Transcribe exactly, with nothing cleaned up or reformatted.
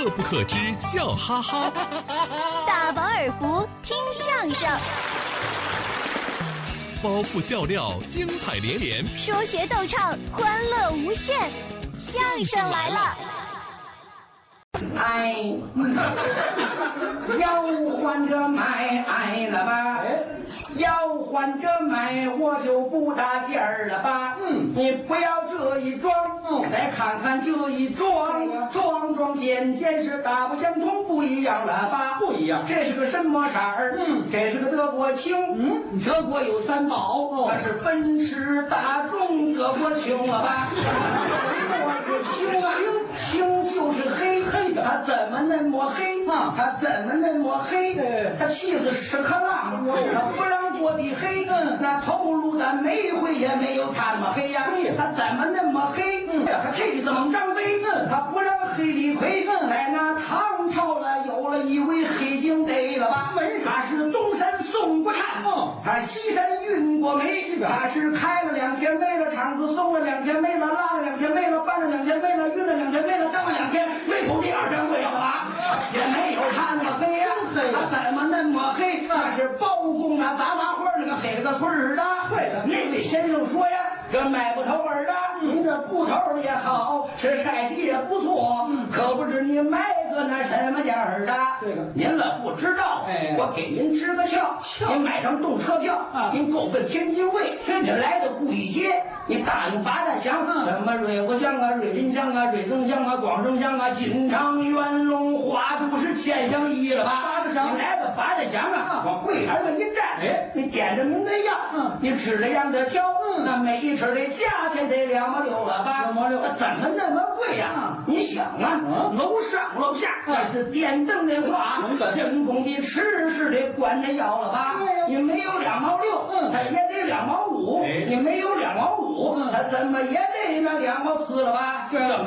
乐不可支，笑哈哈。 大饱耳福，听相声。 包袱笑料，精彩连连； 说学逗唱，欢乐无限。相声来了！ 哎，要换着买爱了吧？要换着买，我就不搭劲儿了吧？嗯，你不要这一装，嗯，再看看这一装，装装件件是大不相同，不一样了吧？不一样，这是个什么色儿？嗯，这是个德国青。嗯，德国有三宝，那是奔驰、大众、德国青了吧？我是青啊，青就是黑黑的，它怎么那么黑啊？它怎么那么黑？它气死屎壳郎，它不让过的黑，那头颅的煤灰也没有它那么黑呀。它怎么那么黑？它气死猛张飞，它不让黑李逵。在那唐朝了，有了一位黑警逮了吧？他是东山送过炭，他西山运过煤，他是开了两天煤了，厂子送了两天煤了，拉了两天煤了，搬了两天煤了，运了两天煤了，当了两天煤头第二张贵了吧？也没有他那么黑呀，他怎么那么黑？那是包公啊，杂麻花那个黑了个村儿的。对了，那位先生说呀，这买不头儿的，您这布头也好，是晒洗也不错，可不知你买个那什么样儿的。这个您了不知道，哎，我给您支个窍，您买张动车票，您够奔天津卫，您来到故意街，你答应八大乡，什么瑞国乡啊、瑞林乡啊、瑞增乡啊、广州乡啊、锦昌、元龙、花都是千乡一了吧？八大乡，你来到八大乡啊，往柜台上一站，哎，你点着您的药，嗯，你吃了样的挑，嗯，那每一吃的价钱得两毛六了吧？两毛六，那怎么那么贵呀？你想啊，楼上楼下那是电灯的话，人工的吃是得管着要了吧？你没有两毛六，嗯，它也得两毛五，你没有两毛五，它怎么也得那两毛四了吧？对。